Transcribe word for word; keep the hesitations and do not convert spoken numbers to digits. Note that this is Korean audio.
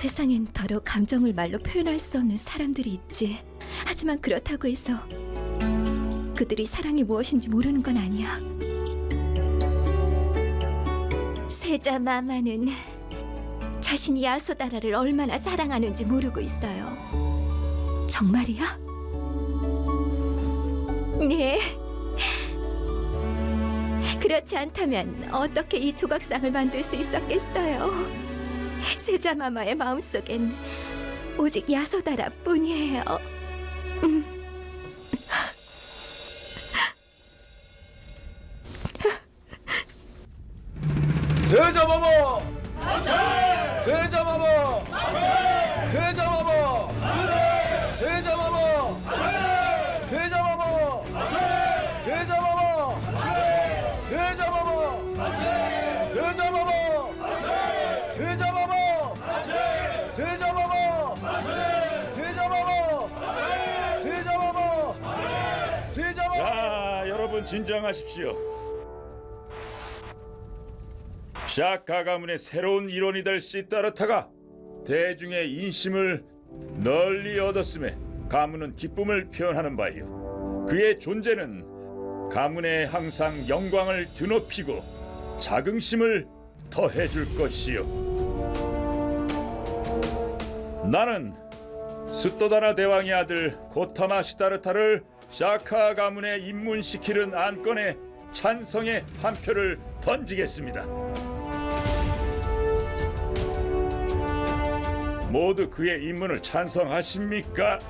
세상엔 더러 감정을 말로 표현할 수 없는 사람들이 있지. 하지만 그렇다고 해서 그들이 사랑이 무엇인지 모르는 건 아니야. 세자 마마는 자신이 야소다라를 얼마나 사랑하는지 모르고 있어요. 정말이야? 네. 그렇지 않다면 어떻게 이 조각상을 만들 수 있었겠어요? 세자 마마의 마음속엔 오직 야소다라뿐이에요. 음. 세자 마마! 세자 마마! 세자 마마! 세자 마마! 세자 마마! 세자 마마! 세자 마마! 세자 마마! 세자 마마! 세자 마마! 세자 마마! 세자 마마! 세자 마마! 자, 여러분 진정하십시오. 샤카 가문의 새로운 일원이 될 시다르타가 대중의 인심을 널리 얻었음에 가문은 기쁨을 표현하는 바이요. 그의 존재는 가문에 항상 영광을 드높이고 자긍심을 더해줄 것이요. 나는 스토다나 대왕의 아들 고타마 시다르타를 샤카 가문에 입문시키는 안건에 찬성의 한 표를 던지겠습니다. 모두 그의 입문을 찬성하십니까?